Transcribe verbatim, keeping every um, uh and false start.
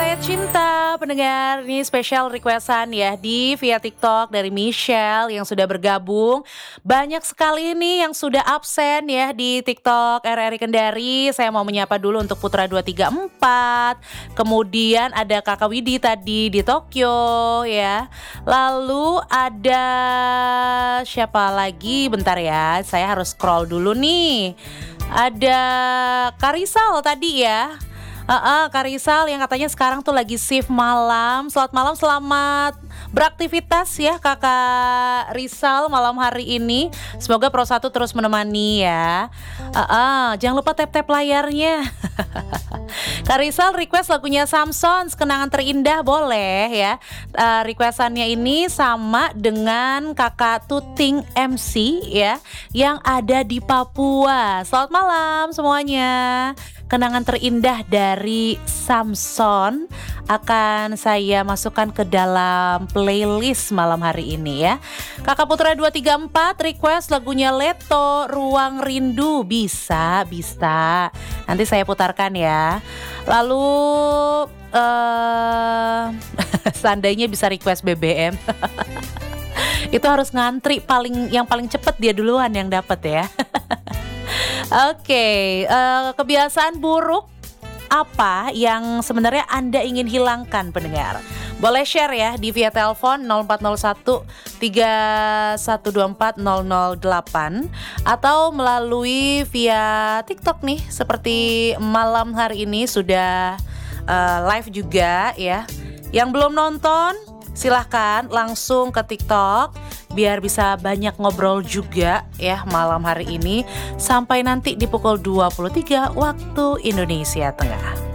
Layar Cinta, pendengar, ini spesial requestan ya di via TikTok dari Michelle yang sudah bergabung. Banyak sekali nih yang sudah absen ya di TikTok R R I Kendari. Saya mau menyapa dulu untuk Putra dua tiga empat. Kemudian ada Kakak Widi tadi di Tokyo ya. Lalu ada siapa lagi? Bentar ya, saya harus scroll dulu nih. Ada Karisal tadi ya. Uh, uh, Karisal yang katanya sekarang tuh lagi shift malam. Selamat malam, selamat beraktivitas ya Kakak Rizal malam hari ini. Semoga Pro satu terus menemani ya. uh, uh, Jangan lupa tap-tap layarnya. Kak Rizal request lagunya Samson, Kenangan Terindah, boleh ya. uh, Requestannya ini sama dengan Kakak Tuting M C ya, yang ada di Papua. Selamat malam semuanya. Kenangan Terindah dari Samson akan saya masukkan ke dalam playlist malam hari ini ya. Kakak Putra dua tiga empat request lagunya Leto, Ruang Rindu. Bisa, bisa. Nanti saya putarkan ya. Lalu uh, seandainya bisa request B B M. Itu harus ngantri, paling yang paling cepet dia duluan yang dapat ya. Oke, okay, uh, kebiasaan buruk apa yang sebenarnya Anda ingin hilangkan pendengar? Boleh share ya di via telepon nol empat nol satu tiga satu dua empat nol nol delapan atau melalui via TikTok nih, seperti malam hari ini sudah uh, live juga ya. Yang belum nonton silahkan langsung ke TikTok biar bisa banyak ngobrol juga ya malam hari ini sampai nanti di pukul dua puluh tiga waktu Indonesia Tengah.